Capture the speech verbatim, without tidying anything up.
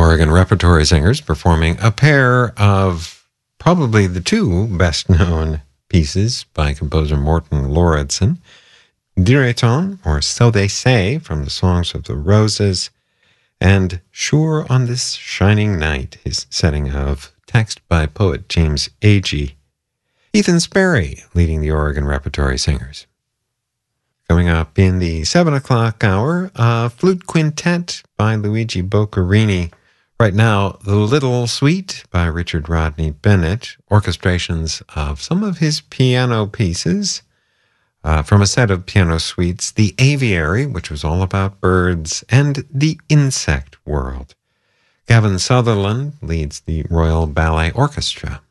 Oregon Repertory Singers performing a pair of probably the two best-known pieces by composer Morten Lauridsen, Direton, or So They Say, from the Songs of the Roses, and Sure on This Shining Night, his setting of text by poet James Agee. Ethan Sperry leading the Oregon Repertory Singers. Coming up in the seven o'clock hour, a flute quintet by Luigi Boccherini. Right now, The Little Suite by Richard Rodney Bennett, orchestrations of some of his piano pieces uh, from a set of piano suites, The Aviary, which was all about birds, and The Insect World. Gavin Sutherland leads the Royal Ballet Orchestra.